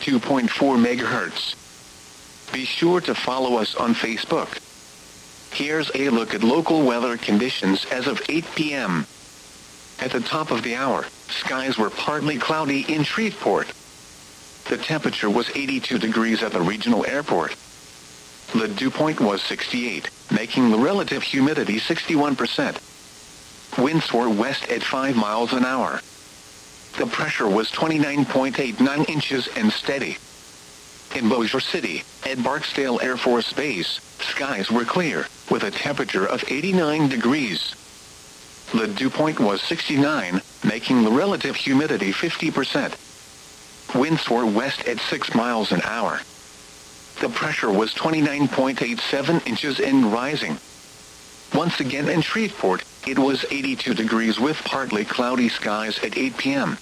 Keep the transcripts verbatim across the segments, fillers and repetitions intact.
sixty-two point four megahertz. Be sure to follow us on Facebook. Here's a look at local weather conditions as of eight p.m. At the top of the hour, skies were partly cloudy in Shreveport. The temperature was eighty-two degrees at the regional airport. The dew point was sixty-eight, making the relative humidity sixty-one percent. Winds were west at five miles an hour. The pressure was twenty-nine point eight nine inches and steady. In Bossier City, at Barksdale Air Force Base, skies were clear, with a temperature of eighty-nine degrees. The dew point was sixty-nine, making the relative humidity fifty percent. Winds were west at six miles an hour. The pressure was twenty-nine point eight seven inches and rising. Once again in Shreveport, it was eighty-two degrees with partly cloudy skies at eight p.m.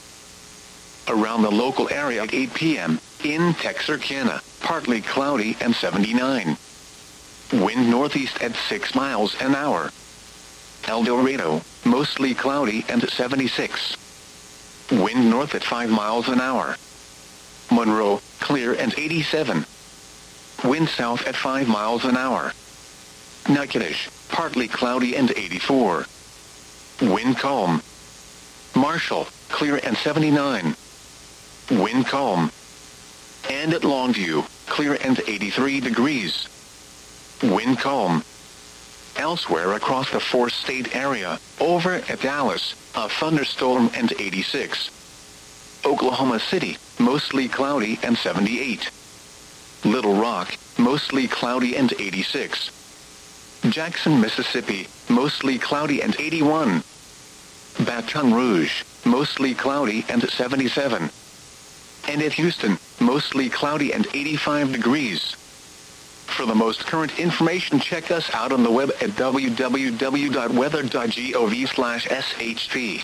Around the local area at eight p.m., in Texarkana, partly cloudy and seventy-nine. Wind northeast at six miles an hour. El Dorado, mostly cloudy and seventy-six. Wind north at five miles an hour. Monroe, clear and eighty-seven. Wind south at five miles an hour. Natchitoches, partly cloudy and eighty-four. Wind calm. Marshall, clear and seventy-nine. Wind calm. And at Longview, clear and eighty-three degrees. Wind calm. Elsewhere across the four-state area, over at Dallas, a thunderstorm and eighty-six. Oklahoma City, mostly cloudy and seventy-eight. Little Rock, mostly cloudy and eighty-six. Jackson, Mississippi, mostly cloudy and eighty-one. Baton Rouge, mostly cloudy and seventy-seven. And at Houston, mostly cloudy and eighty-five degrees. For the most current information, check us out on the web at w w w dot weather dot gov slash s h p.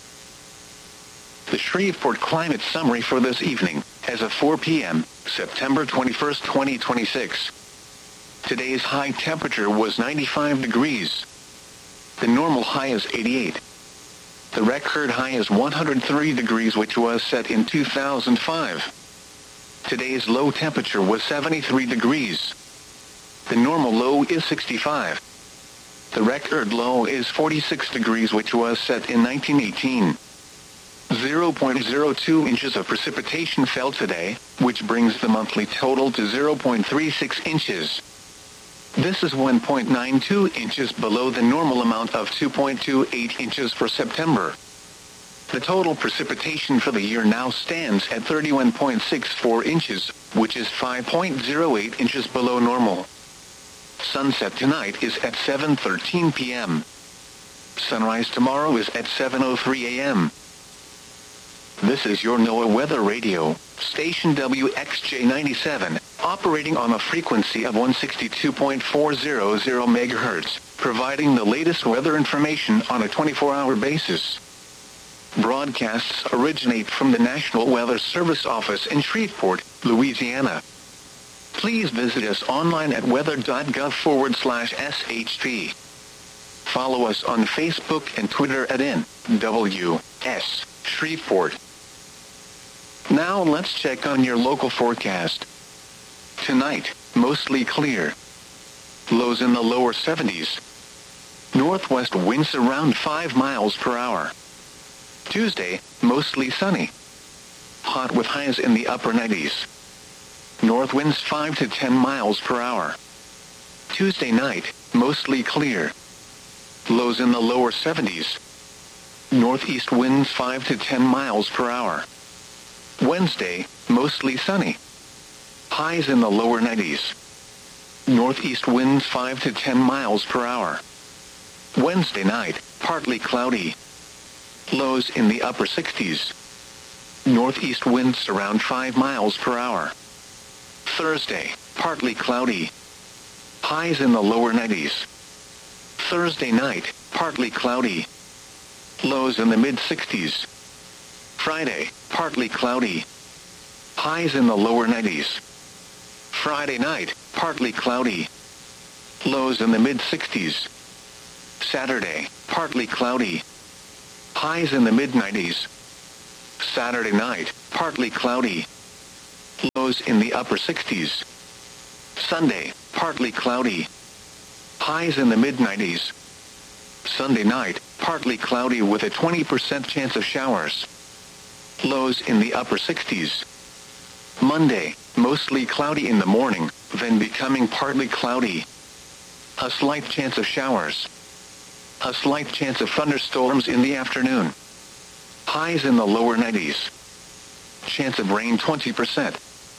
The Shreveport Climate Summary for this evening, as of four p.m., September twenty-first, twenty twenty-six. Today's high temperature was ninety-five degrees. The normal high is eighty-eight. The record high is one hundred three degrees, which was set in two thousand five. Today's low temperature was seventy-three degrees. The normal low is sixty-five. The record low is forty-six degrees, which was set in nineteen eighteen. zero point zero two inches of precipitation fell today, which brings the monthly total to zero point three six inches. This is one point nine two inches below the normal amount of two point two eight inches for September. The total precipitation for the year now stands at thirty-one point six four inches, which is five point zero eight inches below normal. Sunset tonight is at seven thirteen p.m. Sunrise tomorrow is at seven oh three a.m. This is your NOAA Weather Radio, station W X J ninety-seven, operating on a frequency of one sixty-two point four hundred megahertz, providing the latest weather information on a twenty-four hour basis. Broadcasts originate from the National Weather Service office in Shreveport, Louisiana. Please visit us online at weather.gov forward slash SHP. Follow us on Facebook and Twitter at N W S Shreveport. Now let's check on your local forecast. Tonight, mostly clear. Lows in the lower seventies. Northwest winds around five miles per hour. Tuesday, mostly sunny. Hot with highs in the upper nineties. North winds five to ten miles per hour. Tuesday night, mostly clear. Lows in the lower seventies. Northeast winds five to ten miles per hour. Wednesday, mostly sunny. Highs in the lower nineties. Northeast winds five to ten miles per hour. Wednesday night, partly cloudy. Lows in the upper sixties. Northeast winds around five miles per hour. Thursday, partly cloudy. Highs in the lower nineties. Thursday night, partly cloudy. Lows in the mid-sixties. Friday, partly cloudy. Highs in the lower nineties. Friday night, partly cloudy. Lows in the mid-sixties. Saturday, partly cloudy. Highs in the mid-nineties. Saturday night, partly cloudy. lows in the upper sixties. Sunday, partly cloudy. Highs in the mid nineties. Sunday night, partly cloudy with a twenty percent chance of showers. Lows in the upper sixties. Monday, mostly cloudy in the morning, then becoming partly cloudy. A slight chance of showers. A slight chance of thunderstorms in the afternoon. Highs in the lower nineties. Chance of rain twenty percent.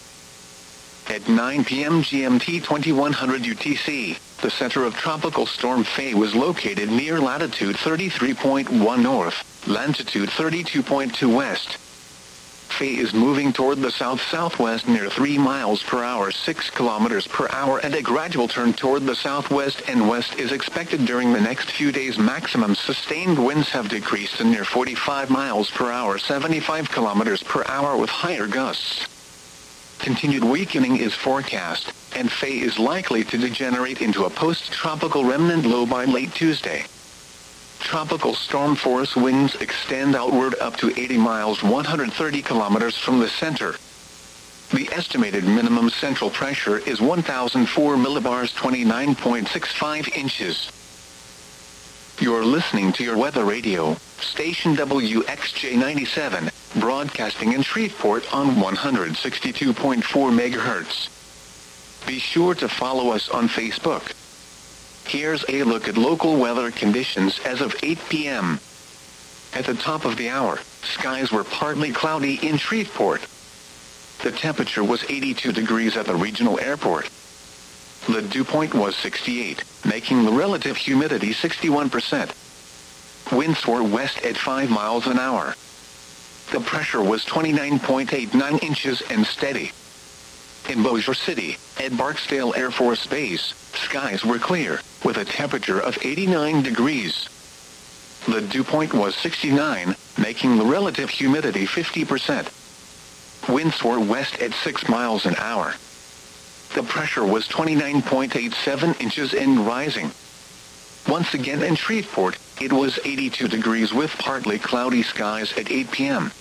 At nine p m G M T twenty-one hundred U T C, the center of Tropical Storm Faye was located near latitude thirty-three point one north, longitude thirty-two point two west. Faye is moving toward the south-southwest near three miles per hour, six kilometers per hour, and a gradual turn toward the southwest and west is expected during the next few days. Maximum sustained winds have decreased to near forty-five miles per hour, seventy-five kilometers per hour with higher gusts. Continued weakening is forecast, and Faye is likely to degenerate into a post-tropical remnant low by late Tuesday. Tropical storm force winds extend outward up to eighty miles, one hundred thirty kilometers from the center. The estimated minimum central pressure is one thousand four millibars, twenty-nine point six five inches. You're listening to your weather radio, station W X J ninety-seven, broadcasting in Shreveport on one hundred sixty-two point four megahertz. Be sure to follow us on Facebook. Here's a look at local weather conditions as of eight p m At the top of the hour, skies were partly cloudy in Shreveport. The temperature was eighty-two degrees at the regional airport. The dew point was sixty-eight, making the relative humidity sixty-one percent. Winds were west at five miles an hour. The pressure was twenty-nine point eight nine inches and steady. In Bossier City, at Barksdale Air Force Base, skies were clear, with a temperature of eighty-nine degrees. The dew point was sixty-nine, making the relative humidity fifty percent. Winds were west at six miles an hour. The pressure was twenty-nine point eight seven inches and rising. Once again in Shreveport, it was eighty-two degrees with partly cloudy skies at eight p m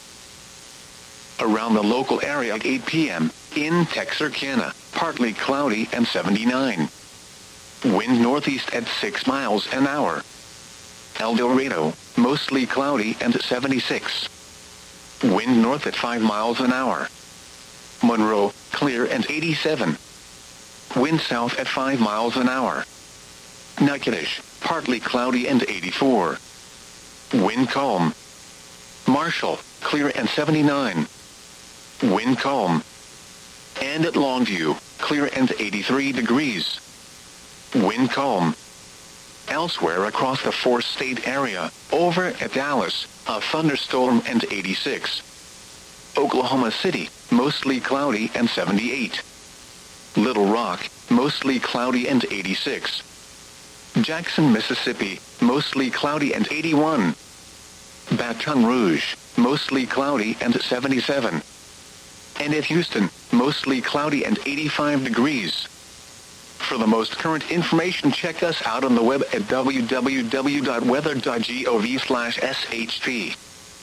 Around the local area at eight p m, in Texarkana, partly cloudy and seventy-nine. Wind northeast at six miles an hour. El Dorado, mostly cloudy and seventy-six. Wind north at five miles an hour. Monroe, clear and eighty-seven. Wind south at five miles an hour. Natchitoches, partly cloudy and eighty-four. Wind calm. Marshall, clear and seventy-nine. Wind calm. And at Longview, clear and eighty-three degrees. Wind calm. Elsewhere across the four-state area, over at Dallas, a thunderstorm and eighty-six. Oklahoma City, mostly cloudy and seventy-eight. Little Rock, mostly cloudy and eighty-six. Jackson, Mississippi, mostly cloudy and eighty-one. Baton Rouge, mostly cloudy and seventy-seven. And at Houston, mostly cloudy and eighty-five degrees. For the most current information, check us out on the web at w w w dot weather dot gov slash s h p.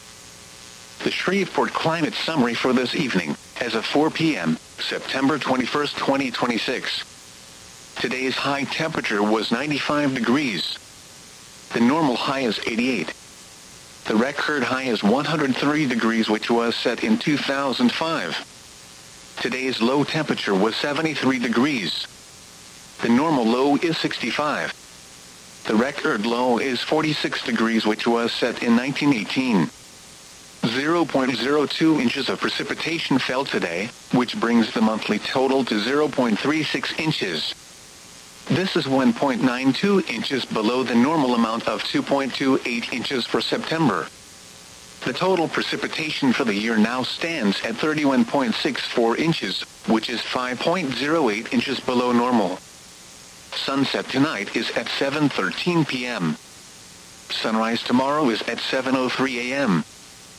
The Shreveport Climate Summary for this evening, as of four p m, September twenty-first, twenty twenty-six. Today's high temperature was ninety-five degrees. The normal high is eighty-eight. The record high is one hundred three degrees, which was set in two thousand five. Today's low temperature was seventy-three degrees. The normal low is sixty-five. The record low is forty-six degrees, which was set in nineteen eighteen. zero point zero two inches of precipitation fell today, which brings the monthly total to zero point three six inches. This is one point nine two inches below the normal amount of two point two eight inches for September. The total precipitation for the year now stands at thirty-one point six four inches, which is five point zero eight inches below normal. Sunset tonight is at seven thirteen p m Sunrise tomorrow is at seven oh three a m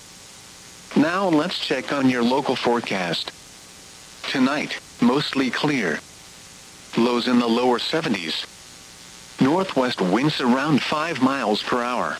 Now let's check on your local forecast. Tonight, mostly clear. Lows in the lower seventies. Northwest winds around five miles per hour.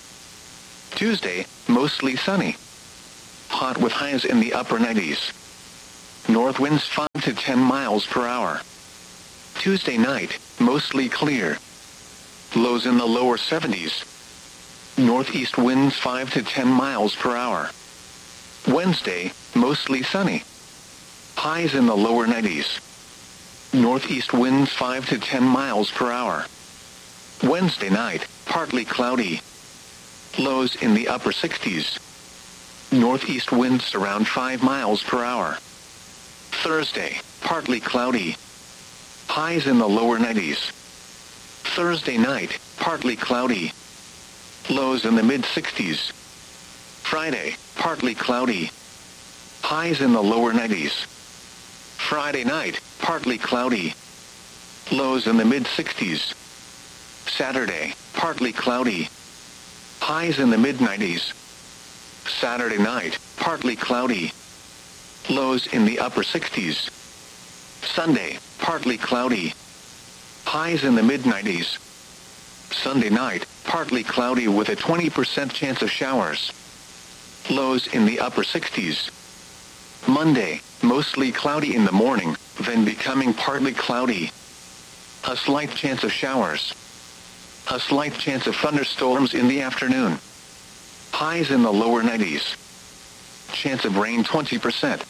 Tuesday, mostly sunny. Hot with highs in the upper nineties. north winds five to ten miles per hour. Tuesday night, mostly clear. Lows in the lower seventies. Northeast winds five to ten miles per hour. Wednesday, mostly sunny. Highs in the lower nineties. Northeast winds five to ten miles per hour. Wednesday night, partly cloudy. Lows in the upper sixties. Northeast winds around five miles per hour. Thursday, partly cloudy. Highs in the lower nineties. Thursday night, partly cloudy. Lows in the mid sixties. Friday, partly cloudy. Highs in the lower nineties. Friday night, partly cloudy. Lows in the mid sixties. Saturday, partly cloudy. Highs in the mid nineties. Saturday night, partly cloudy. Lows in the upper sixties. Sunday, partly cloudy. Highs in the mid nineties. Sunday night, partly cloudy with a twenty percent chance of showers. Lows in the upper sixties. Monday, mostly cloudy in the morning, then becoming partly cloudy. A slight chance of showers. A slight chance of thunderstorms in the afternoon. Highs in the lower nineties. Chance of rain twenty percent.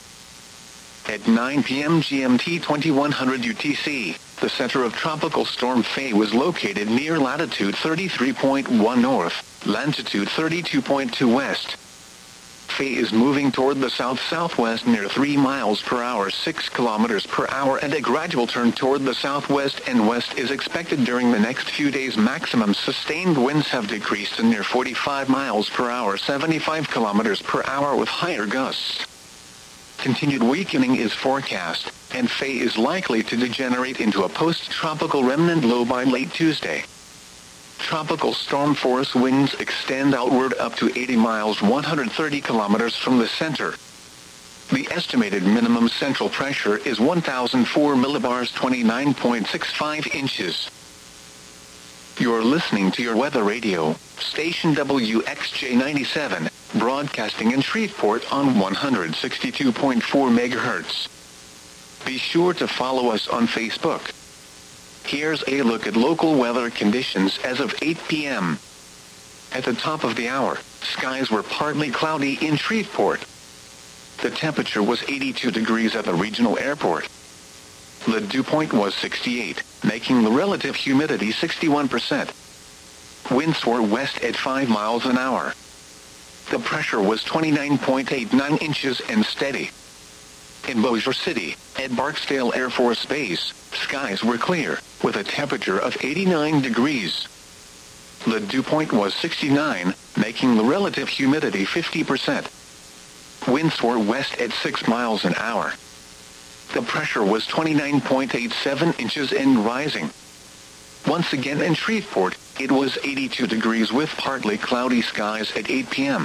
At nine p.m. G M T twenty-one hundred U T C, the center of Tropical Storm Faye was located near latitude thirty-three point one north, longitude thirty-two point two west. Faye is moving toward the south-southwest near three miles per hour, six kilometers per hour, and a gradual turn toward the southwest and west is expected during the next few days. Maximum sustained winds have decreased to near forty-five miles per hour, seventy-five kilometers per hour with higher gusts. Continued weakening is forecast, and Faye is likely to degenerate into a post-tropical remnant low by late Tuesday. Tropical storm force winds extend outward up to eighty miles, one hundred thirty kilometers from the center. The estimated minimum central pressure is one thousand four millibars, twenty-nine point six five inches. You're listening to your weather radio, station W X J ninety-seven, broadcasting in Shreveport on one hundred sixty-two point four megahertz. Be sure to follow us on Facebook. Here's a look at local weather conditions as of eight p.m. At the top of the hour, skies were partly cloudy in Shreveport. The temperature was eighty-two degrees at the regional airport. The dew point was sixty-eight, making the relative humidity sixty-one percent. Winds were west at five miles an hour. The pressure was twenty-nine point eight nine inches and steady. In Bossier City, at Barksdale Air Force Base, skies were clear, with a temperature of eighty-nine degrees. The dew point was sixty-nine, making the relative humidity fifty percent. Winds were west at six miles an hour. The pressure was twenty-nine point eight seven inches and rising. Once again in Shreveport, it was eighty-two degrees with partly cloudy skies at eight p.m.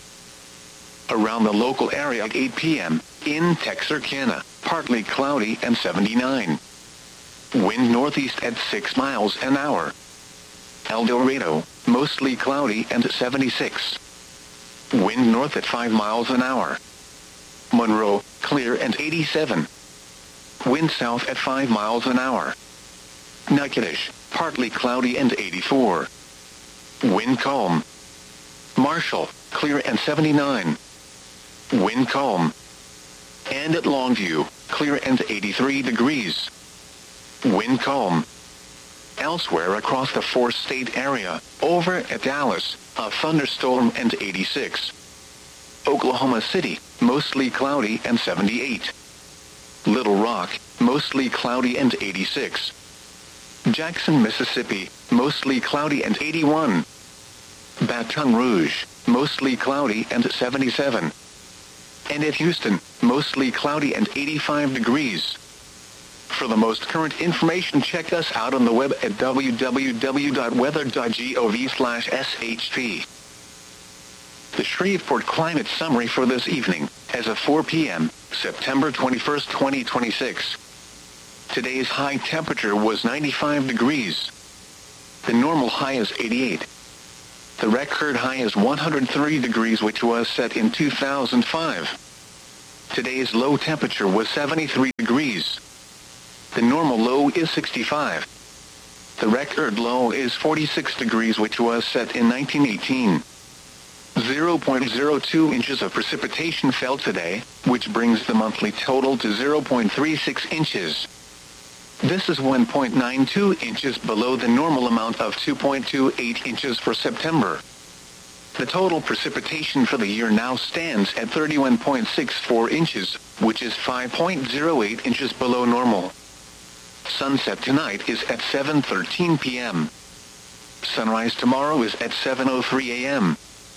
Around the local area at eight p.m., in Texarkana, partly cloudy and seventy-nine. Wind northeast at six miles an hour. El Dorado, mostly cloudy and seventy-six. Wind north at five miles an hour. Monroe, clear and eighty-seven. Wind south at five miles an hour. Natchitoches, partly cloudy and eighty-four. Wind calm. Marshall, clear and seventy-nine. Wind calm. And at Longview, clear and eighty-three degrees. Wind calm. Elsewhere across the four-state area, over at Dallas, a thunderstorm and eighty-six. Oklahoma City, mostly cloudy and seventy-eight. Little Rock, mostly cloudy and eighty-six. Jackson, Mississippi, mostly cloudy and eighty-one. Baton Rouge, mostly cloudy and seventy-seven. And at Houston, mostly cloudy and eighty-five degrees. For the most current information, check us out on the web at w w w dot weather dot gov slash s h p. The Shreveport Climate Summary for this evening, as of four p.m., September twenty-first, twenty twenty-six. Today's high temperature was ninety-five degrees. The normal high is eighty-eight. The record high is one hundred three degrees, which was set in two thousand five. Today's low temperature was seventy-three degrees. The normal low is sixty-five. The record low is forty-six degrees, which was set in nineteen eighteen. zero point zero two inches of precipitation fell today, which brings the monthly total to zero point three six inches. This is one point nine two inches below the normal amount of two point two eight inches for September. The total precipitation for the year now stands at thirty-one point six four inches, which is five point zero eight inches below normal. Sunset tonight is at seven thirteen p m Sunrise tomorrow is at seven oh three a m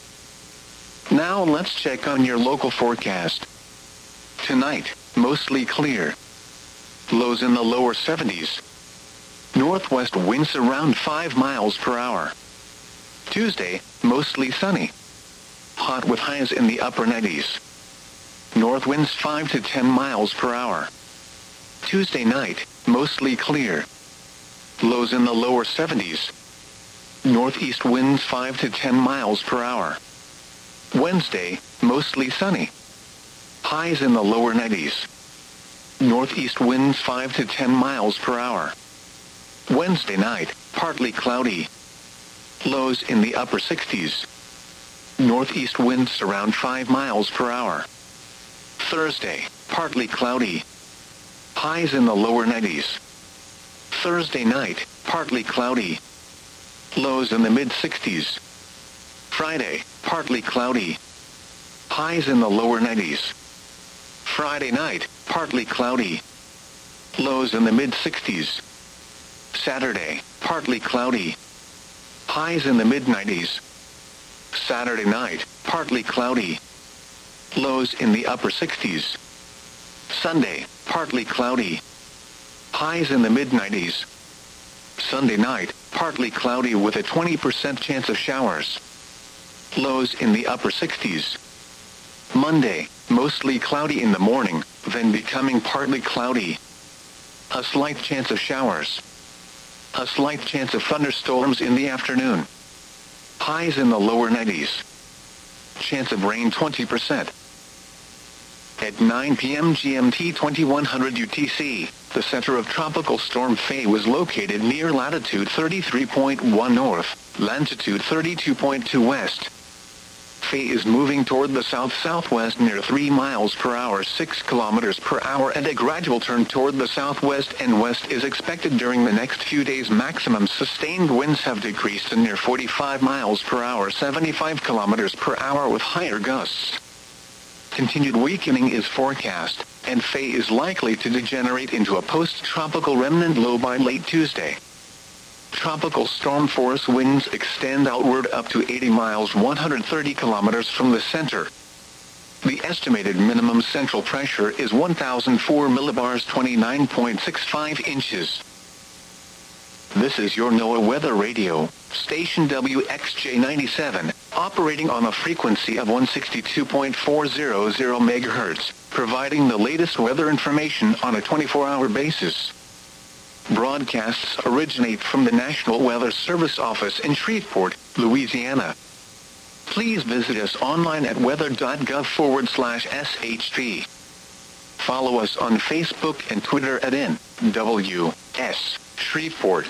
Now let's check on your local forecast. Tonight, mostly clear. Lows in the lower seventies. Northwest winds around five miles per hour. Tuesday, mostly sunny. Hot with highs in the upper nineties. North winds five to ten miles per hour. Tuesday night, mostly clear. Lows in the lower seventies. Northeast winds five to ten miles per hour. Wednesday, mostly sunny. Highs in the lower nineties. Northeast winds five to ten miles per hour. Wednesday night, partly cloudy. Lows in the upper sixties. Northeast winds around five miles per hour. Thursday, partly cloudy. Highs in the lower nineties. Thursday night, partly cloudy. Lows in the mid sixties. Friday, partly cloudy. Highs in the lower nineties. Friday night, partly cloudy. Lows in the mid sixties. Saturday, partly cloudy. Highs in the mid nineties. Saturday night, partly cloudy. Lows in the upper sixties. Sunday, partly cloudy. Highs in the mid nineties. Sunday night, partly cloudy with a twenty percent chance of showers. Lows in the upper sixties. Monday, mostly cloudy in the morning, then becoming partly cloudy. A slight chance of showers. A slight chance of thunderstorms in the afternoon. Highs in the lower nineties. Chance of rain twenty percent. At nine p m G M T twenty-one hundred U T C, the center of Tropical Storm Faye was located near latitude thirty-three point one north, longitude thirty-two point two west. Faye is moving toward the south-southwest near three miles per hour, six kilometers per hour, and a gradual turn toward the southwest and west is expected during the next few days. Maximum sustained winds have decreased to near forty-five miles per hour, seventy-five kilometers per hour with higher gusts. Continued weakening is forecast, and Faye is likely to degenerate into a post-tropical remnant low by late Tuesday. Tropical storm force winds extend outward up to eighty miles, one hundred thirty kilometers from the center. The estimated minimum central pressure is one thousand four millibars, twenty-nine point six five inches. This is your NOAA Weather Radio, station W X J ninety-seven, operating on a frequency of one sixty-two point four zero zero megahertz, providing the latest weather information on a twenty-four hour basis. Broadcasts originate from the National Weather Service office in Shreveport, Louisiana. Please visit us online at weather.gov forward slash SHP. Follow us on Facebook and Twitter at N W S Shreveport.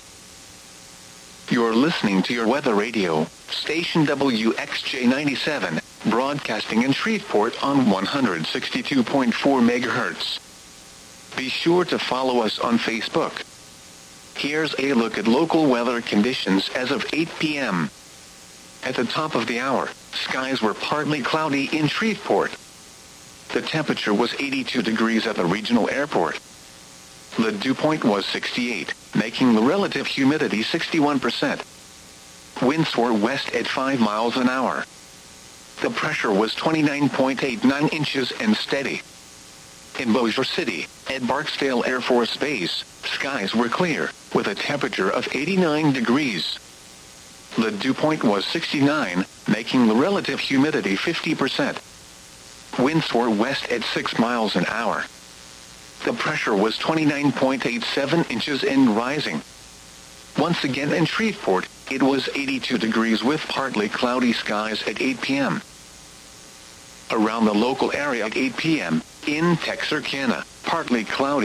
You're listening to your Weather Radio, station W X J ninety-seven, broadcasting in Shreveport on one sixty-two point four megahertz. Be sure to follow us on Facebook. Here's a look at local weather conditions as of eight p m At the top of the hour, skies were partly cloudy in Shreveport. The temperature was eighty-two degrees at the regional airport. The dew point was sixty-eight, making the relative humidity sixty-one percent. Winds were west at five miles an hour. The pressure was twenty-nine point eight nine inches and steady. In Bossier City, at Barksdale Air Force Base, skies were clear, with a temperature of eighty-nine degrees. The dew point was sixty-nine, making the relative humidity fifty percent. Winds were west at six miles an hour. The pressure was twenty-nine point eight seven inches and rising. Once again in Shreveport, it was eighty-two degrees with partly cloudy skies at eight p m Around the local area at eight p m, In Texarkana, partly cloudy.